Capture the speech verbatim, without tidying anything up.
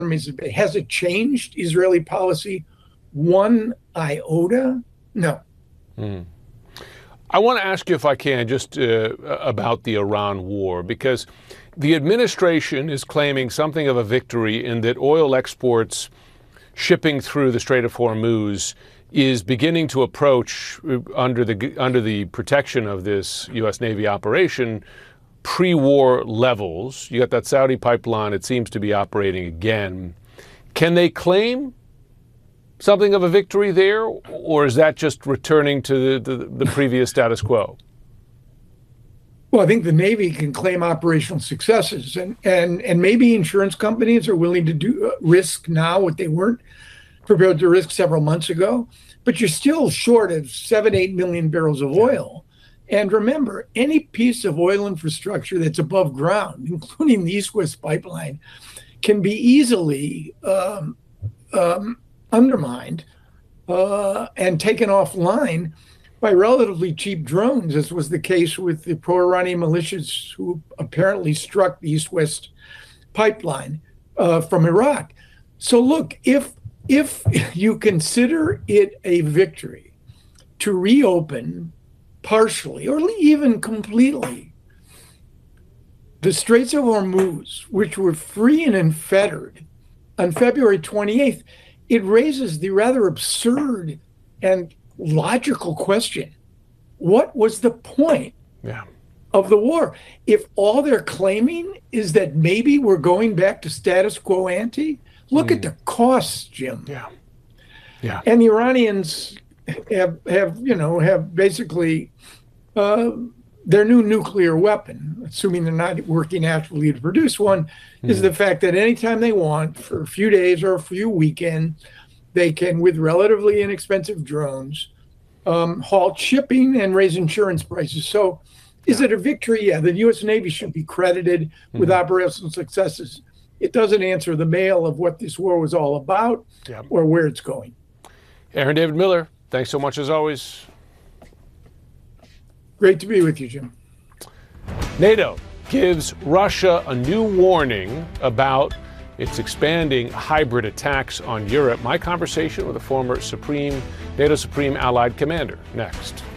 Has it changed Israeli policy one iota? No. Mm. I want to ask you, if I can, just uh, about the Iran war, because the administration is claiming something of a victory in that oil exports shipping through the Strait of Hormuz is beginning to approach, under the under the protection of this U S Navy operation, pre-war levels. You got that Saudi pipeline, it seems to be operating again. Can they claim something of a victory there, or is that just returning to the, the, the previous status quo? Well, I think the Navy can claim operational successes, and and and maybe insurance companies are willing to do uh, risk now what they weren't prepared to risk several months ago. But you're still short of seven, eight million barrels of oil. And remember, any piece of oil infrastructure that's above ground, including the East-West pipeline, can be easily um, um, undermined uh, and taken offline by relatively cheap drones, as was the case with the pro-Iranian militias who apparently struck the East-West pipeline uh, from Iraq. So look, if if you consider it a victory to reopen partially or even completely the Straits of Hormuz, which were free and unfettered on February twenty-eighth, it raises the rather absurd and logical question: what was the point yeah. of the war? If all they're claiming is that maybe we're going back to status quo ante, look mm. at the costs, Jim. Yeah, yeah. And the Iranians have have you know have basically uh, their new nuclear weapon, assuming they're not working actively to produce one, mm. is the fact that anytime they want, for a few days or a few weekends, they can, with relatively inexpensive drones, um, halt shipping and raise insurance prices. So is yeah. it a victory? Yeah, the U S Navy should be credited mm-hmm. with operational successes. It doesn't answer the mail of what this war was all about yeah. or where it's going. Aaron David Miller, thanks so much as always. Great to be with you, Jim. NATO gives Russia a new warning about its expanding hybrid attacks on Europe. My conversation with a former Supreme NATO Supreme Allied Commander next.